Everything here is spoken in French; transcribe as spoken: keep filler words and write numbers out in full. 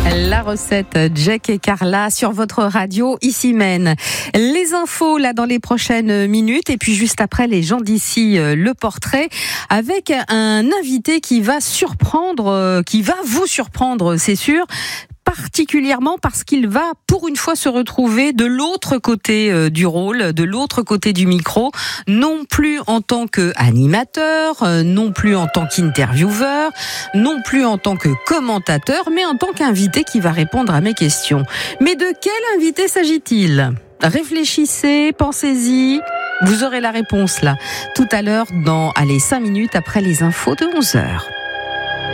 La recette Jack et Carla sur votre radio ici Maine. Les infos là dans les prochaines minutes et puis juste après les gens d'ici le portrait avec un invité qui va surprendre, qui va vous surprendre, c'est sûr. Particulièrement parce qu'il va pour une fois se retrouver de l'autre côté euh, du rôle, de l'autre côté du micro, non plus en tant qu'animateur, euh, non plus en tant qu'intervieweur, non plus en tant que commentateur, mais en tant qu'invité qui va répondre à mes questions. Mais de quel invité s'agit-il ? Réfléchissez, pensez-y, vous aurez la réponse là, tout à l'heure dans allez, cinq minutes après les infos de onze heures.